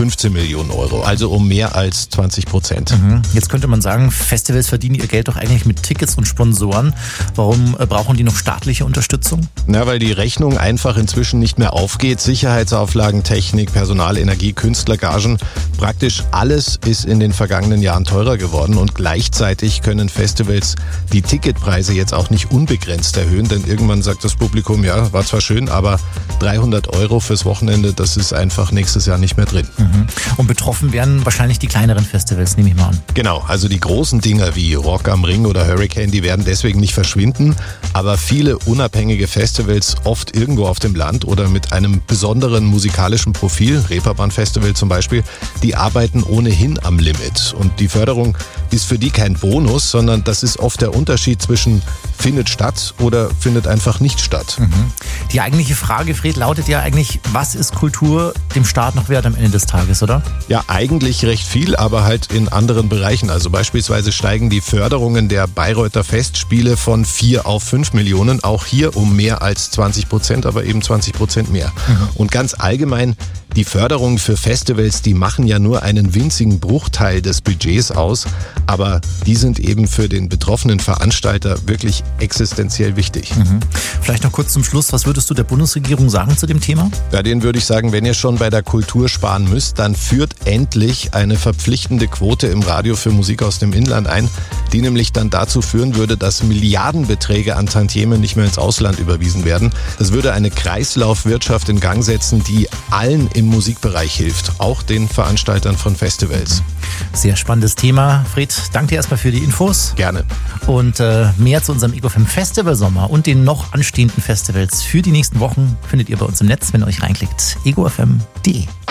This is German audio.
15 Millionen Euro, also um mehr als 20%. Jetzt könnte man sagen, Festivals verdienen ihr Geld doch eigentlich mit Tickets und Sponsoren. Warum brauchen die noch staatliche Unterstützung? Na, weil die Rechnung einfach inzwischen nicht mehr aufgeht. Sicherheitsauflagen, Technik, Personal, Energie, Künstlergagen, praktisch alles ist in den vergangenen Jahren teurer geworden und gleichzeitig können Festivals die Ticketpreise jetzt auch nicht unbegrenzt erhöhen, denn irgendwann sagt das Publikum, ja, war zwar schön, aber 300 Euro fürs Wochenende, das ist einfach nächstes Jahr nicht mehr drin. Und betroffen werden wahrscheinlich die kleineren Festivals, nehme ich mal an. Genau, also die großen Dinger wie Rock am Ring oder Hurricane, die werden deswegen nicht verschwinden, aber viele unabhängige Festivals, oft irgendwo auf dem Land oder mit einem besonderen musikalischen Profil, Reeperbahn-Festival zum Beispiel, die arbeiten ohnehin am Limit. Und die Förderung ist für die kein Bonus, sondern das ist oft der Unterschied zwischen findet statt oder findet einfach nicht statt. Die eigentliche Frage, Fred, lautet ja eigentlich, was ist Kultur dem Staat noch wert am Ende des Tages, oder? Ja, eigentlich recht viel, aber halt in anderen Bereichen. Also beispielsweise steigen die Förderungen der Bayreuther Festspiele von 4 auf 5 Millionen, auch hier um mehr als 20%, aber eben 20% mehr. Und ganz allgemein, die Förderungen für Festivals, die machen ja nur einen winzigen Bruchteil des Budgets aus, aber die sind eben für den betroffenen Veranstalter wirklich existenziell wichtig. Vielleicht noch kurz zum Schluss, was würdest du der Bundesregierung sagen zu dem Thema? Ja, denen würde ich sagen, wenn ihr schon bei der Kultur sparen müsst, dann führt endlich eine verpflichtende Quote im Radio für Musik aus dem Inland ein, die nämlich dann dazu führen würde, dass Milliardenbeträge an Tantiemen nicht mehr ins Ausland überwiesen werden. Das würde eine Kreislaufwirtschaft in Gang setzen, die allen im Musikbereich hilft, auch den Veranstaltern von Festivals. Sehr spannendes Thema. Fred, danke dir erstmal für die Infos. Gerne. Und mehr zu unserem Ego FM Festival Sommer und den noch anstehenden Festivals für die nächsten Wochen findet ihr bei uns im Netz, wenn ihr euch reinklickt. egofm.de